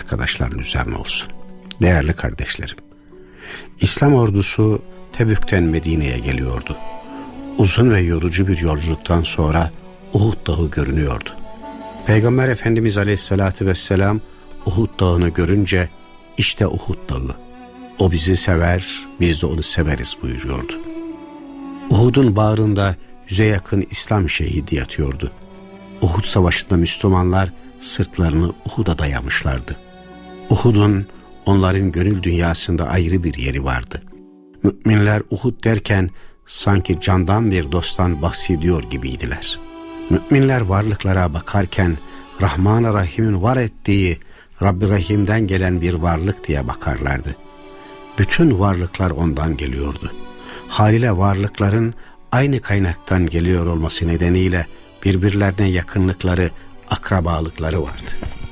arkadaşların üzerine olsun. Değerli kardeşlerim, İslam ordusu Tebük'ten Medine'ye geliyordu. Uzun ve yorucu bir yolculuktan sonra Uhud Dağı görünüyordu. Peygamber Efendimiz Aleyhisselatü Vesselam Uhud Dağı'nı görünce işte Uhud Dağı, o bizi sever, biz de onu severiz buyuruyordu. Uhud'un bağrında 100'e yakın İslam şehidi yatıyordu. Uhud Savaşı'nda Müslümanlar sırtlarını Uhud'a dayamışlardı. Uhud'un onların gönül dünyasında ayrı bir yeri vardı. Müminler Uhud derken sanki candan bir dosttan bahsediyor gibiydiler. Müminler varlıklara bakarken Rahman-ı Rahim'in var ettiği Rabbi Rahim'den gelen bir varlık diye bakarlardı. Bütün varlıklar ondan geliyordu. Haliyle varlıkların aynı kaynaktan geliyor olması nedeniyle birbirlerine yakınlıkları, akrabalıkları vardı.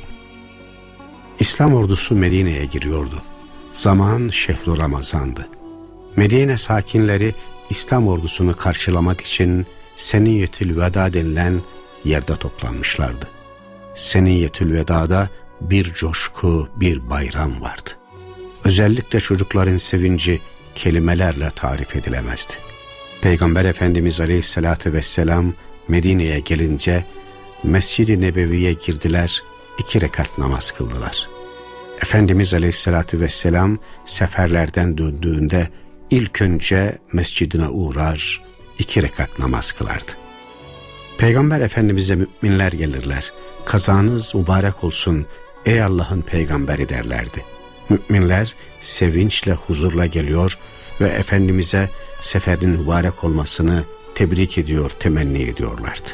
İslam ordusu Medine'ye giriyordu. Zaman şehr-i Ramazan'dı. Medine sakinleri İslam ordusunu karşılamak için Seniyetül Veda denilen yerde toplanmışlardı. Seniyetül Veda'da bir coşku, bir bayram vardı. Özellikle çocukların sevinci kelimelerle tarif edilemezdi. Peygamber Efendimiz Aleyhisselatü Vesselam Medine'ye gelince Mescid-i Nebevi'ye girdiler, 2 rekat namaz kıldılar. Efendimiz Aleyhisselatü Vesselam seferlerden döndüğünde ilk önce mescidine uğrar, 2 rekat namaz kılardı. Peygamber Efendimiz'e müminler gelirler, kazanız mübarek olsun ey Allah'ın peygamberi derlerdi. Müminler sevinçle, huzurla geliyor ve Efendimiz'e seferin mübarek olmasını tebrik ediyor, temenni ediyorlardı.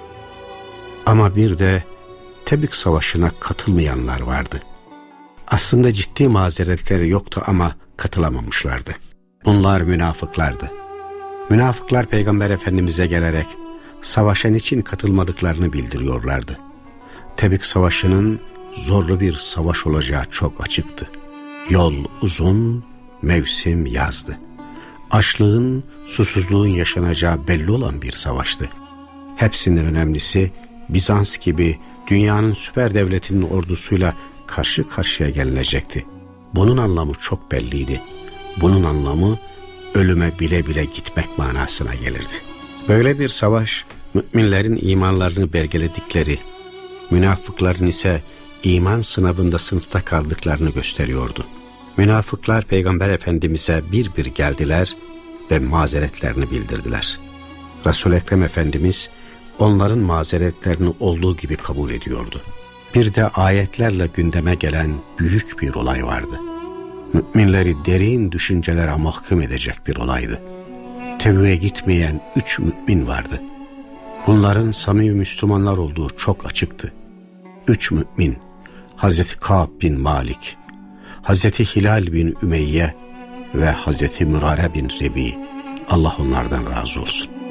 Ama bir de Tebük Savaşı'na katılmayanlar vardı. Aslında ciddi mazeretleri yoktu ama katılamamışlardı. Bunlar münafıklardı. Münafıklar Peygamber Efendimiz'e gelerek savaşa niçin katılmadıklarını bildiriyorlardı. Tebük Savaşı'nın zorlu bir savaş olacağı çok açıktı. Yol uzun, mevsim yazdı. Açlığın, susuzluğun yaşanacağı belli olan bir savaştı. Hepsinden önemlisi Bizans gibi dünyanın süper devletinin ordusuyla karşı karşıya gelinecekti. Bunun anlamı çok belliydi. Bunun anlamı ölüme bile bile gitmek manasına gelirdi. Böyle bir savaş müminlerin imanlarını belgeledikleri, münafıkların ise iman sınavında sınıfta kaldıklarını gösteriyordu. Münafıklar Peygamber Efendimiz'e bir bir geldiler ve mazeretlerini bildirdiler. Resul-i Ekrem Efendimiz onların mazeretlerini olduğu gibi kabul ediyordu. Bir de ayetlerle gündeme gelen büyük bir olay vardı. Müminleri derin düşüncelere mahkum edecek bir olaydı. Tebük'e gitmeyen 3 mümin vardı. Bunların samimi Müslümanlar olduğu çok açıktı. 3 mümin, Hazreti Ka'b bin Malik, Hazreti Hilal bin Ümeyye ve Hazreti Mürare bin Rebi, Allah onlardan razı olsun.